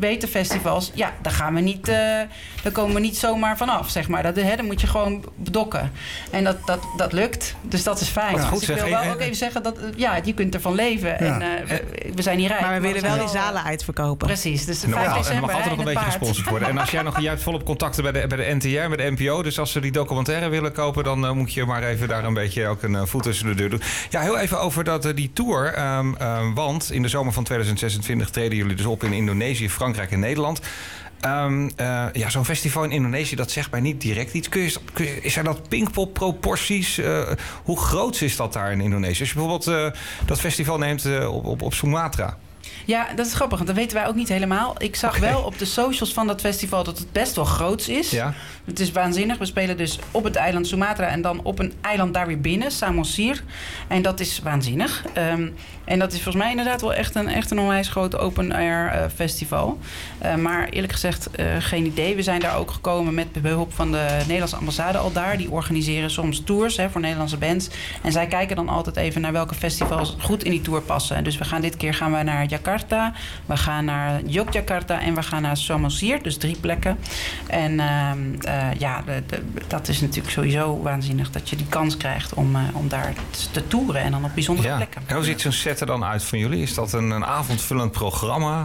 weten festivals, daar gaan we niet, daar komen we niet zomaar vanaf, zeg maar. Dan moet je gewoon bedokken. En dat lukt, dus dat is fijn. Goed, dus ik wil wel ook even zeggen dat, je kunt ervan leven. Ja. En we zijn niet rijk. Maar we willen wel die zalen uitverkopen. Precies, dus 5 december. En er mag altijd nog een beetje gesponsord worden. En als jij jij hebt volop contacten bij de NTR, bij de NPO. Dus als ze die documentaire willen kopen, dan moet je maar even daar een beetje ook een voet tussen de deur doen. Ja, heel even over die tour. Want in de zomer van 2026 treden jullie dus op in Indonesië, Frankrijk en Nederland. Zo'n festival in Indonesië, dat zegt mij niet direct iets. Zijn dat Pinkpop proporties? Hoe groot is dat daar in Indonesië? Als je bijvoorbeeld dat festival neemt op Sumatra. Ja, dat is grappig, want dat weten wij ook niet helemaal. Ik zag wel op de socials van dat festival dat het best wel groots is. Ja. Het is waanzinnig. We spelen dus op het eiland Sumatra en dan op een eiland daar weer binnen, Samosir. En dat is waanzinnig. En dat is volgens mij inderdaad wel echt een onwijs groot open-air festival. Maar eerlijk gezegd, geen idee. We zijn daar ook gekomen met behulp van de Nederlandse ambassade al daar. Die organiseren soms tours voor Nederlandse bands. En zij kijken dan altijd even naar welke festivals goed in die tour passen. En dus dit keer gaan we naar Jakarta, we gaan naar Yogyakarta en we gaan naar Samosir. Dus 3 plekken. En dat is natuurlijk sowieso waanzinnig dat je die kans krijgt om daar te toeren en dan op bijzondere plekken. En hoe ziet zo'n set er dan uit van jullie? Is dat een avondvullend programma?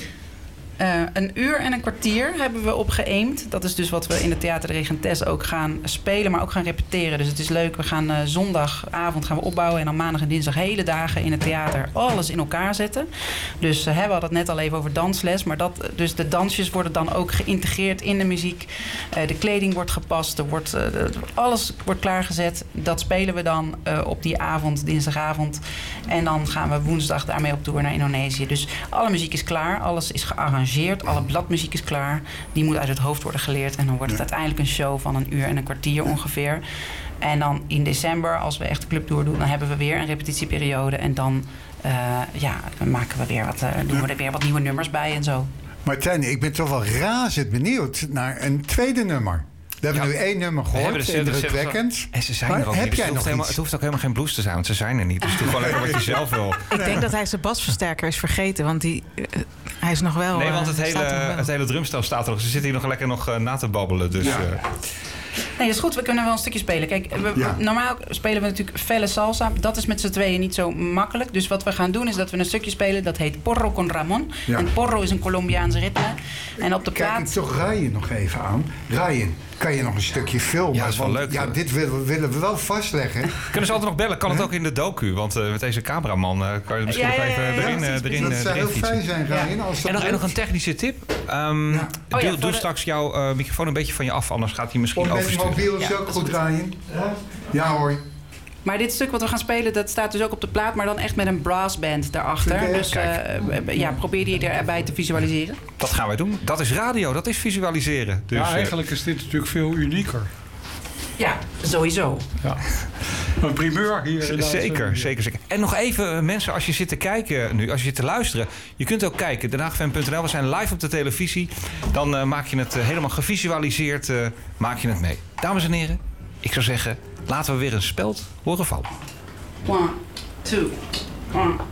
1 uur en een kwartier hebben we opgeëemd. Dat is dus wat we in het Theater de Regentes ook gaan spelen, maar ook gaan repeteren. Dus het is leuk. We gaan zondagavond gaan we opbouwen en dan maandag en dinsdag hele dagen in het theater alles in elkaar zetten. Dus we hadden het net al even over dansles, maar dus de dansjes worden dan ook geïntegreerd in de muziek. De kleding wordt gepast, alles wordt klaargezet. Dat spelen we dan op die avond, dinsdagavond. En dan gaan we woensdag daarmee op tour naar Indonesië. Dus alle muziek is klaar, alles is gearrangeerd. Alle bladmuziek is klaar. Die moet uit het hoofd worden geleerd. En dan wordt het uiteindelijk een show van 1 uur en een kwartier ongeveer. En dan in december, als we echt de clubtour doen, dan hebben we weer een repetitieperiode. En dan maken we weer doen we er weer wat nieuwe nummers bij en zo. Martijn, ik ben toch wel razend benieuwd naar een tweede nummer. We hebben nu 1 nummer gehoord, indrukwekkend. En ze zijn er ook niet. Het hoeft ook helemaal geen blues te zijn, want ze zijn er niet. Dus doe gewoon lekker wat je zelf wil. Ik denk dat hij zijn basversterker is vergeten, want hij is nog wel... Nee, want het hele drumstel staat er nog. Ze zitten hier nog lekker na te babbelen. Dus, Nee, dat is goed. We kunnen wel een stukje spelen. Kijk, normaal spelen we natuurlijk felle salsa. Dat is met z'n tweeën niet zo makkelijk. Dus wat we gaan doen is dat we een stukje spelen. Dat heet Porro con Ramon. Ja. En porro is een Colombiaans ritme. En op de plaat... Kijk toch Ryan nog even aan. Ryan, kan je nog een stukje filmen? Ja, dat is wel leuk. Ja, dit willen we wel vastleggen. Kunnen ze altijd nog bellen? Kan het ook in de docu? Want met deze cameraman kan je misschien nog even erin dat zou heel fijn zijn, Ryan. En nog een technische tip. Doe straks jouw microfoon een beetje van je af. Anders gaat hij misschien oversturen. Mobiel is ook goed, Ryan. Ja hoor. Maar dit stuk wat we gaan spelen, dat staat dus ook op de plaat, maar dan echt met een brassband daarachter. Dus probeer die erbij te visualiseren. Dat gaan wij doen. Dat is radio, dat is visualiseren. Dus, eigenlijk is dit natuurlijk veel unieker. Ja, sowieso. Ja. Een primeur hier. Zeker. En nog even, mensen, als je zit te kijken nu, als je zit te luisteren, je kunt ook kijken, denhaagfm.nl. We zijn live op de televisie. Dan maak je het helemaal gevisualiseerd, maak je het mee. Dames en heren, ik zou zeggen, laten we weer een speld horen vallen. 1, 2, 1.